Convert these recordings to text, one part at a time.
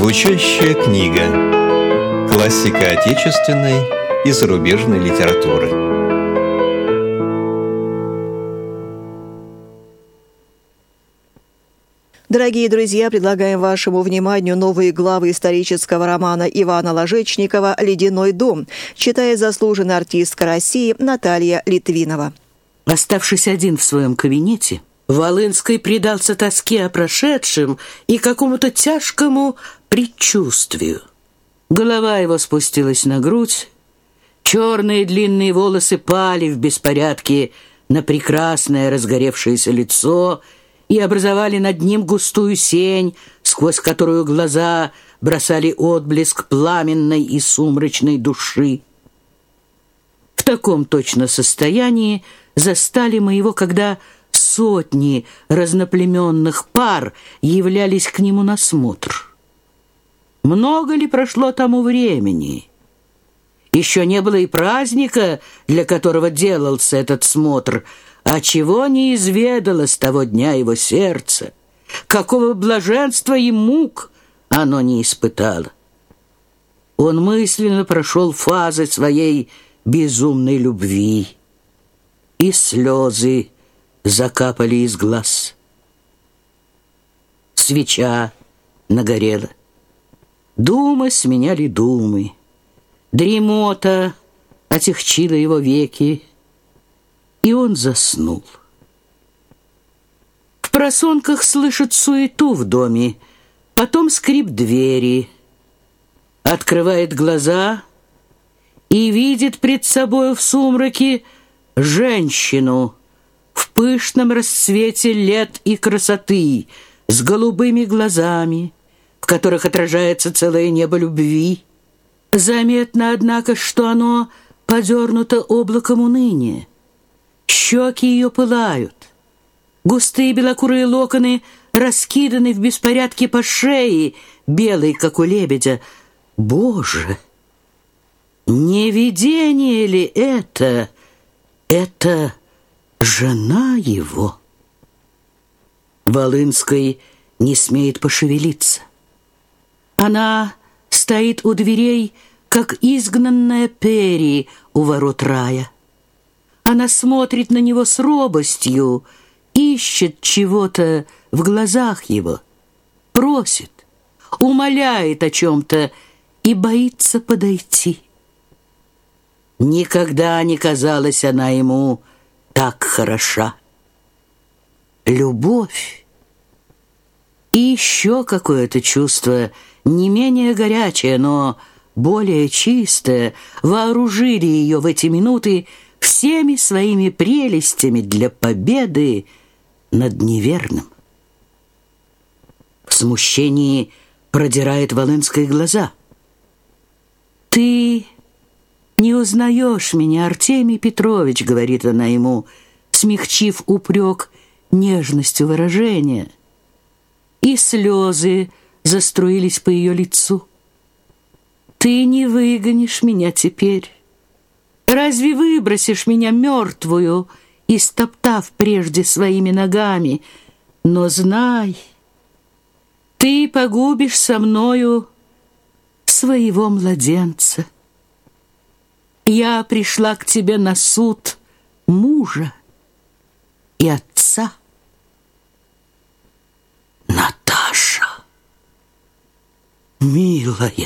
Звучащая книга. Классика отечественной и зарубежной литературы. Дорогие друзья, предлагаем вашему вниманию новые главы исторического романа Ивана Ложечникова «Ледяной дом», читает заслуженная артистка России Наталья Литвинова. Оставшись один в своем кабинете, Волынский предался тоске о прошедшем и какому-то тяжкому предчувствию. Голова его спустилась на грудь, черные длинные волосы пали в беспорядке на прекрасное разгоревшееся лицо и образовали над ним густую сень, сквозь которую глаза бросали отблеск пламенной и сумрачной души. В таком точно состоянии застали мы его, когда сотни разноплеменных пар являлись к нему на смотр. Много ли прошло тому времени? Еще не было и праздника, для которого делался этот смотр, а чего не изведало с того дня его сердце, какого блаженства и мук оно не испытало. Он мысленно прошел фазы своей безумной любви, и слезы закапали из глаз. Свеча нагорела. Думы сменяли думы. Дремота отягчила его веки, и он заснул. В просонках слышит суету в доме, потом скрип двери. Открывает глаза и видит пред собою в сумраке женщину в пышном расцвете лет и красоты, с голубыми глазами, в которых отражается целое небо любви. Заметно, однако, что оно подернуто облаком уныния. Щеки ее пылают. Густые белокурые локоны раскиданы в беспорядке по шее, белой, как у лебедя. Боже! Не видение ли это? Это жена его. Волынский не смеет пошевелиться. Она стоит у дверей, как изгнанная Пери у ворот рая. Она смотрит на него с робостью, ищет чего-то в глазах его, просит, умоляет о чем-то и боится подойти. Никогда не казалась она ему так хороша. Любовь и еще какое-то чувство, не менее горячее, но более чистое, вооружили ее в эти минуты всеми своими прелестями для победы над неверным. В смущении продирает Волынской глаза. «Ты не узнаешь меня, Артемий Петрович», — говорит она ему, смягчив упрек нежностью выражения. И слезы заструились по ее лицу. «Ты не выгонишь меня теперь. Разве выбросишь меня мертвую, истоптав прежде своими ногами? Но знай, ты погубишь со мною своего младенца. Я пришла к тебе на суд мужа и отца». «Наташа, милая,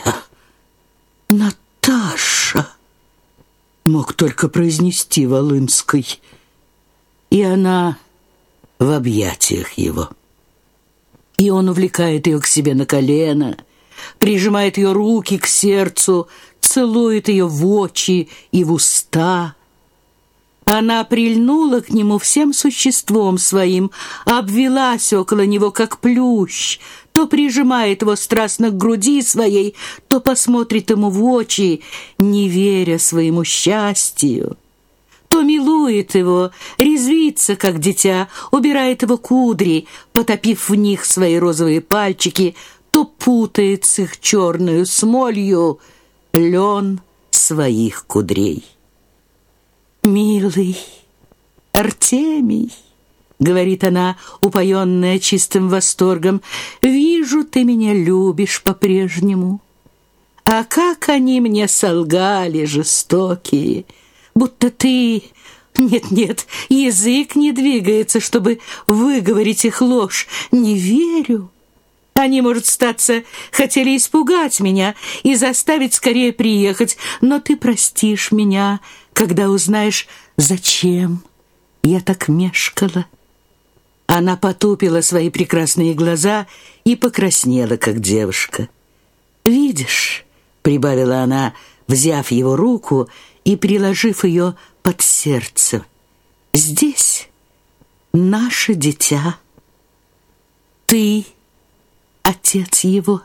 Наташа!» мог только произнести Волынский, и она в объятиях его. И он увлекает ее к себе на колено, прижимает ее руки к сердцу, целует ее в очи и в уста. Она прильнула к нему всем существом своим, обвелась около него, как плющ, то прижимает его страстно к груди своей, то посмотрит ему в очи, не веря своему счастью, то милует его, резвится, как дитя, убирает его кудри, потопив в них свои розовые пальчики, то путает с их черную смолью лен своих кудрей. «Милый Артемий, — говорит она, упоенная чистым восторгом, — «вижу, ты меня любишь по-прежнему. А как они мне солгали, жестокие, будто ты... Нет, язык не двигается, чтобы выговорить их ложь. Не верю. Они, может, статься, хотели испугать меня и заставить скорее приехать, но ты простишь меня, когда узнаешь, зачем я так мешкала». Она потупила свои прекрасные глаза и покраснела, как девушка. «Видишь», — прибавила она, взяв его руку и приложив ее под сердце, «здесь наше дитя. Ты отец его».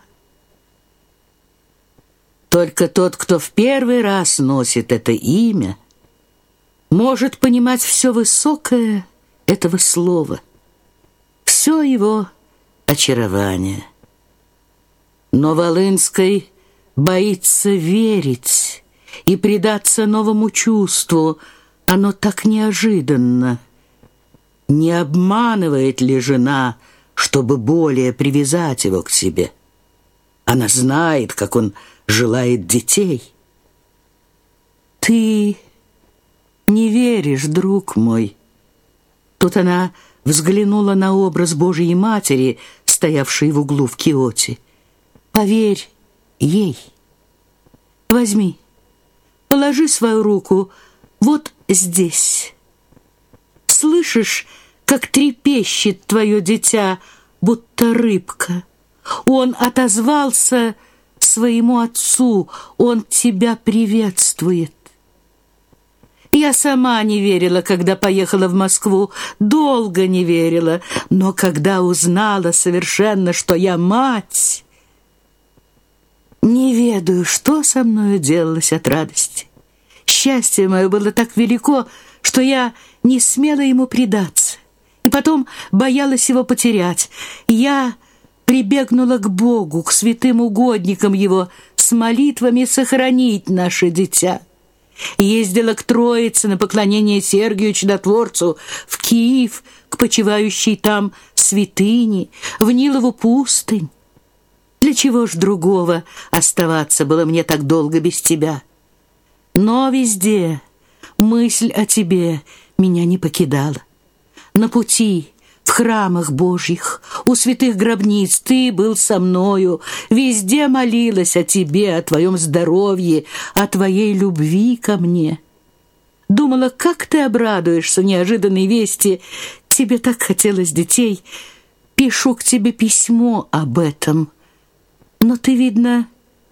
Только тот, кто в первый раз носит это имя, может понимать все высокое этого слова, все его очарование. Но Волынской боится верить и предаться новому чувству. Оно так неожиданно. Не обманывает ли жена, чтобы более привязать его к себе? Она знает, как он желает детей. «Ты не веришь, друг мой». Тут она взглянула на образ Божией Матери, стоявшей в углу в киоте. «Поверь ей. Возьми, положи свою руку вот здесь. Слышишь, как трепещет твое дитя, будто рыбка? Он отозвался своему отцу, он тебя приветствует». Я сама не верила, когда поехала в Москву, долго не верила, но когда узнала совершенно, что я мать, не ведаю, что со мною делалось от радости. Счастье мое было так велико, что я не смела ему предаться, и потом боялась его потерять. Я прибегнула к Богу, к святым угодникам его, с молитвами сохранить наше дитя. Ездила к Троице на поклонение Сергию Чудотворцу, в Киев, к почивающей там святыне, в Нилову пустынь. Для чего ж другого оставаться было мне так долго без тебя? Но везде мысль о тебе меня не покидала. На пути, в храмах Божьих, у святых гробниц ты был со мною, везде молилась о тебе, о твоем здоровье, о твоей любви ко мне. Думала, как ты обрадуешься неожиданной вести. Тебе так хотелось детей. Пишу к тебе письмо об этом. Но ты, видно,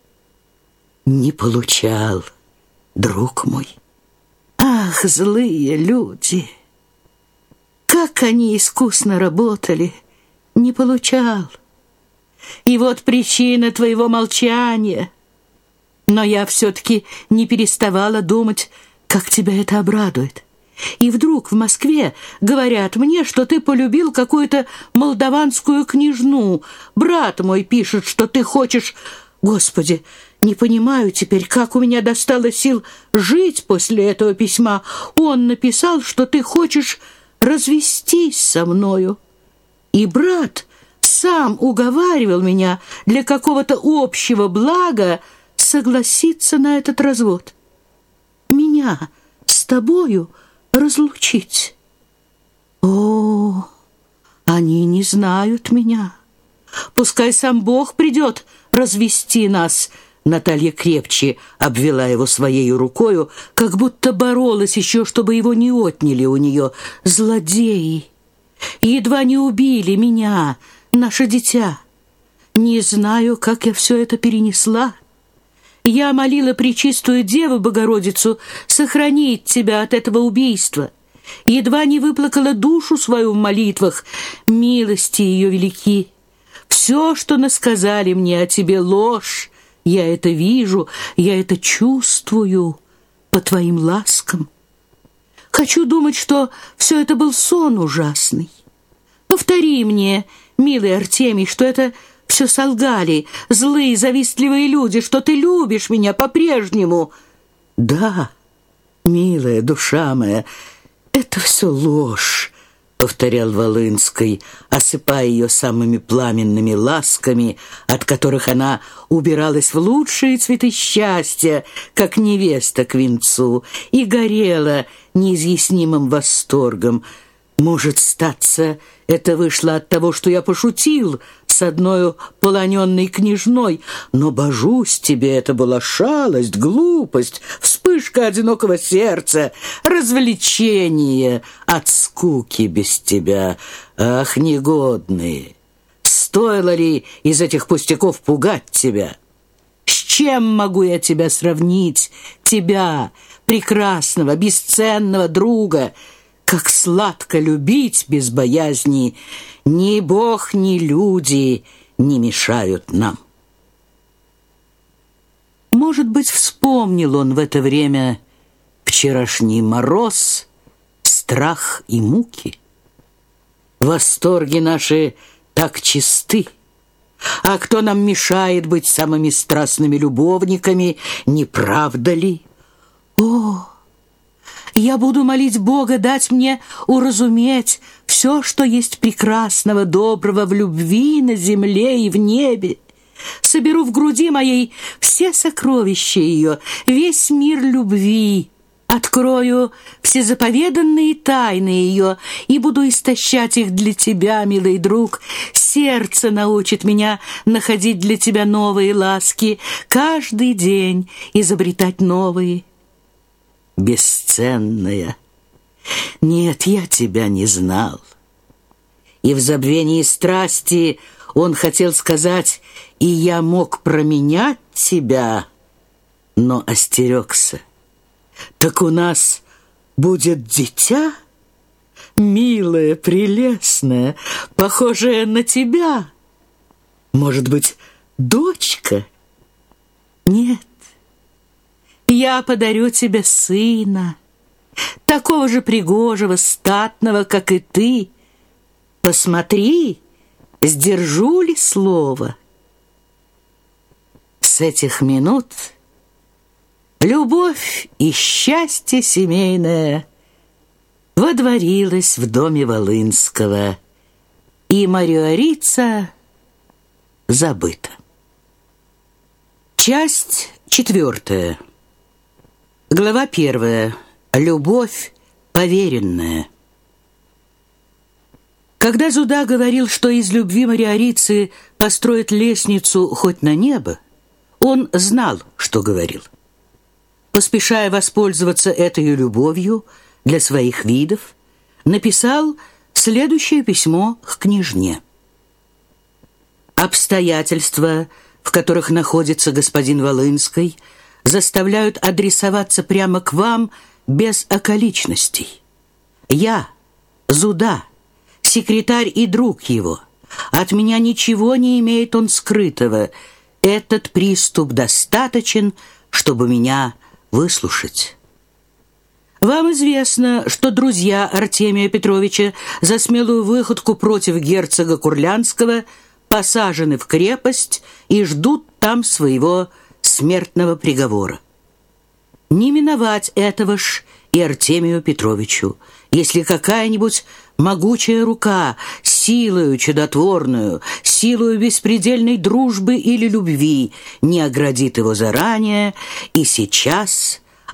не получал, друг мой. Ах, злые люди! Как они искусно работали! Не получал. И вот причина твоего молчания. Но я все-таки не переставала думать, как тебя это обрадует. И вдруг в Москве говорят мне, что ты полюбил какую-то молдаванскую княжну. Брат мой пишет, что ты хочешь... Господи, не понимаю теперь, как у меня достало сил жить после этого письма. Он написал, что ты хочешь развестись со мною. И брат сам уговаривал меня для какого-то общего блага согласиться на этот развод. Меня с тобою разлучить. О, они не знают меня. Пускай сам Бог придет развести нас. Наталья крепче обвела его своей рукою, как будто боролась еще, чтобы его не отняли у нее. Злодеи! Едва не убили меня, наше дитя. Не знаю, как я все это перенесла. Я молила Пречистую Деву Богородицу сохранить тебя от этого убийства. Едва не выплакала душу свою в молитвах. Милости ее велики. Все, что насказали мне о тебе, ложь. Я это вижу, я это чувствую по твоим ласкам. Хочу думать, что все это был сон ужасный. Повтори мне, милый Артемий, что это все солгали злые, завистливые люди, что ты любишь меня по-прежнему. Да, милая душа моя, это все ложь, — повторял Волынский, осыпая ее самыми пламенными ласками, от которых она убиралась в лучшие цветы счастья, как невеста к венцу, и горела неизъяснимым восторгом. «Может, статься, это вышло от того, что я пошутил с одной полоненной княжной, но, божусь тебе, это была шалость, глупость, вспышка одинокого сердца, развлечение от скуки без тебя. Ах, негодные! Стоило ли из этих пустяков пугать тебя? С чем могу я тебя сравнить, тебя, прекрасного, бесценного друга? Как сладко любить без боязни! Ни Бог, ни люди не мешают нам». Может быть, вспомнил он в это время вчерашний мороз, страх и муки. Восторги наши так чисты, а кто нам мешает быть самыми страстными любовниками, не правда ли? О! Я буду молить Бога дать мне уразуметь все, что есть прекрасного, доброго в любви на земле и в небе. Соберу в груди моей все сокровища ее, весь мир любви. Открою все заповеданные тайны ее и буду истощать их для тебя, милый друг. Сердце научит меня находить для тебя новые ласки, каждый день изобретать новые. Бесценная, нет, я тебя не знал. И в забвении страсти он хотел сказать: и я мог променять тебя, но остерегся. Так у нас будет дитя, милая, прелестная, похожая на тебя. Может быть, дочка? Нет. Я подарю тебе сына, такого же пригожего, статного, как и ты. Посмотри, сдержу ли слово. С этих минут любовь и счастье семейное водворилось в доме Волынского, и Мариорица забыта. Часть 4. Глава 1. Любовь поверенная. Когда Зуда говорил, что из любви Мариорицы построит лестницу хоть на небо, он знал, что говорил. Поспешая воспользоваться этой любовью для своих видов, написал следующее письмо к княжне. «Обстоятельства, в которых находится господин Волынский, заставляют адресоваться прямо к вам без околичностей. Я, Зуда, секретарь и друг его. От меня ничего не имеет он скрытого. Этот приступ достаточен, чтобы меня выслушать. Вам известно, что друзья Артемия Петровича за смелую выходку против герцога Курлянского посажены в крепость и ждут там своего смертного приговора. Не миновать этого ж и Артемию Петровичу, если какая-нибудь могучая рука, силою чудотворную, силою беспредельной дружбы или любви не оградит его заранее и сейчас